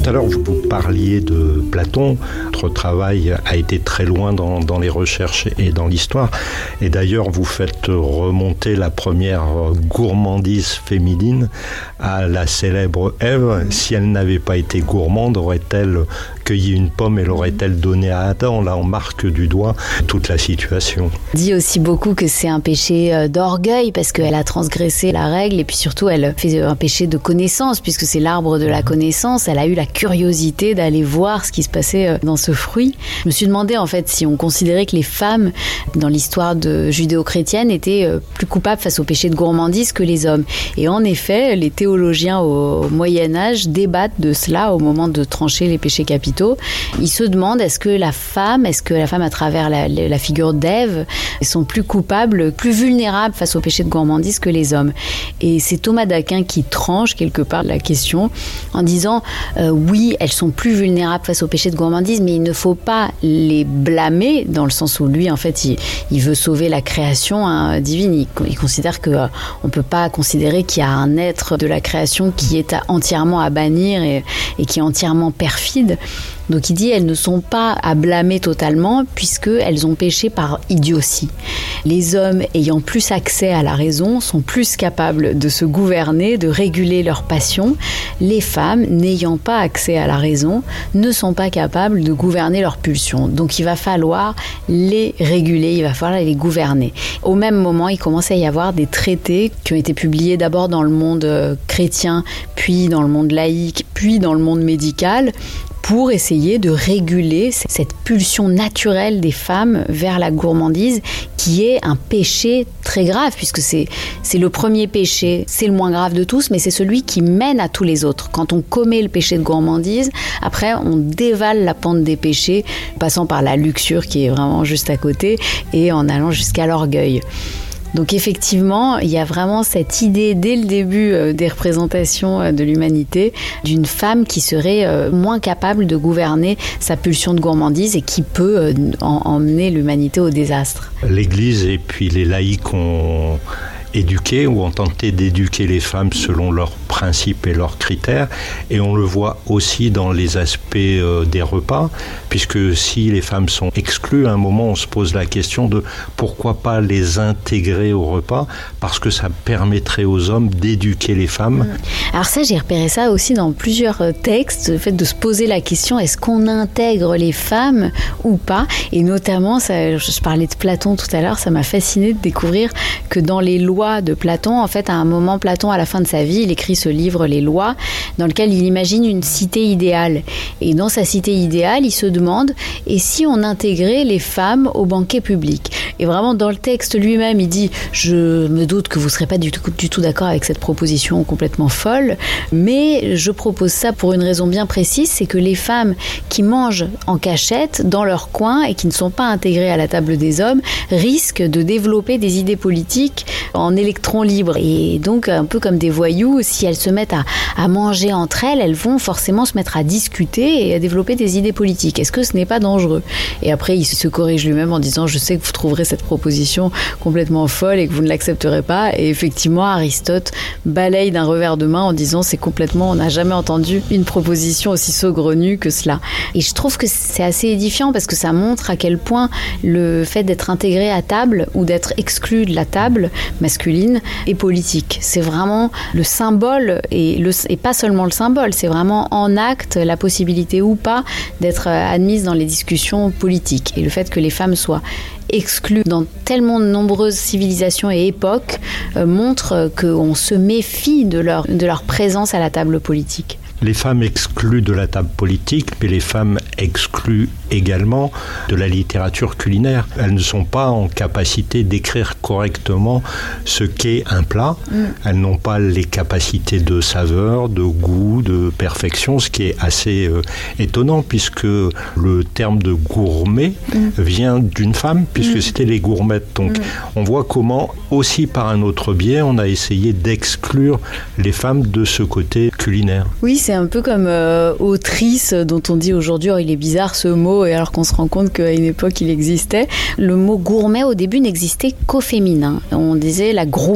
à l'heure, vous parliez de Platon. Votre travail a été très loin dans les recherches et dans l'histoire. Et d'ailleurs, vous faites remonter la première gourmandise féminine à la célèbre Ève. Si elle n'avait pas été gourmande, aurait-elle cueilli une pomme et l'aurait-elle donnée à Adam? Là, on marque du doigt toute la situation. On dit aussi beaucoup que c'est un péché d'orgueil parce qu'elle a transgressé la règle et puis surtout, elle fait un péché de connaissance puisque c'est l'arbre de la connaissance. Elle a eu la curiosité d'aller voir ce qui se passait dans ce fruit. Je me suis demandé en fait si on considérait que les femmes dans l'histoire judéo-chrétienne étaient plus coupables face au péché de gourmandise que les hommes. Et en effet, les théologiens au Moyen-Âge débattent de cela au moment de trancher les péchés capitaux. Ils se demandent est-ce que la femme à travers la figure d'Ève sont plus coupables, plus vulnérables face au péché de gourmandise que les hommes. Et c'est Thomas d'Aquin qui tranche quelque part la question en disant oui, elles sont plus vulnérables face au péché de gourmandise, mais il ne faut pas les blâmer dans le sens où lui, en fait, il veut sauver la création divine. Il considère qu'on ne peut pas considérer qu'il y a un être de la création qui est entièrement à bannir et qui est entièrement perfide. Donc il dit elles ne sont pas à blâmer totalement puisqu'elles ont péché par idiotie. Les hommes ayant plus accès à la raison sont plus capables de se gouverner, de réguler leurs passions. Les femmes n'ayant pas accès à la raison ne sont pas capables de gouverner leurs pulsions. Donc il va falloir les réguler, il va falloir les gouverner. Au même moment, il commence à y avoir des traités qui ont été publiés d'abord dans le monde chrétien, puis dans le monde laïque, puis dans le monde médical, pour essayer de réguler cette pulsion naturelle des femmes vers la gourmandise qui est un péché très grave puisque c'est le premier péché, c'est le moins grave de tous mais c'est celui qui mène à tous les autres. Quand on commet le péché de gourmandise, après on dévale la pente des péchés passant par la luxure qui est vraiment juste à côté et en allant jusqu'à l'orgueil. Donc effectivement, il y a vraiment cette idée dès le début des représentations de l'humanité d'une femme qui serait moins capable de gouverner sa pulsion de gourmandise et qui peut emmener l'humanité au désastre. L'Église et puis les laïcs ont éduqué ou ont tenté d'éduquer les femmes selon leurs principes et leurs critères, et on le voit aussi dans les aspects des repas, puisque si les femmes sont exclues, à un moment on se pose la question de pourquoi pas les intégrer au repas, parce que ça permettrait aux hommes d'éduquer les femmes. Alors ça, j'ai repéré ça aussi dans plusieurs textes, le fait de se poser la question, est-ce qu'on intègre les femmes ou pas? Et notamment, je parlais de Platon tout à l'heure, ça m'a fasciné de découvrir que dans les lois de Platon, en fait, à un moment, Platon, à la fin de sa vie, il écrit ce livre, Les Lois, dans lequel il imagine une cité idéale. Et dans sa cité idéale, il se demande, et si on intégrait les femmes au banquet public? Et vraiment, dans le texte lui-même, il dit, je me doute que vous ne serez pas du tout d'accord avec cette proposition complètement folle, mais je propose ça pour une raison bien précise, c'est que les femmes qui mangent en cachette dans leur coin et qui ne sont pas intégrées à la table des hommes risquent de développer des idées politiques en électrons libres. Et donc, un peu comme des voyous, si elles se mettent à manger entre elles, elles vont forcément se mettre à discuter et à développer des idées politiques. Est-ce que ce n'est pas dangereux? Et après, il se corrige lui-même en disant, je sais que vous trouverez cette proposition complètement folle et que vous ne l'accepterez pas. Et effectivement, Aristote balaye d'un revers de main en disant, c'est complètement, on n'a jamais entendu une proposition aussi saugrenue que cela. Et je trouve que c'est assez édifiant parce que ça montre à quel point le fait d'être intégré à table ou d'être exclu de la table masculine et politique. C'est vraiment le symbole et pas seulement le symbole, c'est vraiment en acte la possibilité ou pas d'être admise dans les discussions politiques. Et le fait que les femmes soient exclues dans tellement de nombreuses civilisations et époques montre qu'on se méfie de leur présence à la table politique. Les femmes exclues de la table politique, mais les femmes exclues également de la littérature culinaire. Elles ne sont pas en capacité d'écrire correctement ce qu'est un plat. Elles n'ont pas les capacités de saveur, de goût, de perfection, ce qui est assez étonnant puisque le terme de gourmet vient d'une femme, puisque c'était les gourmettes. Donc on voit comment, aussi par un autre biais, on a essayé d'exclure les femmes de ce côté culinaire. Oui, c'est un peu comme autrice dont on dit aujourd'hui, oh, il est bizarre ce mot, et alors qu'on se rend compte qu'à une époque il existait. Le mot gourmet au début n'existait qu'au féminin. On disait la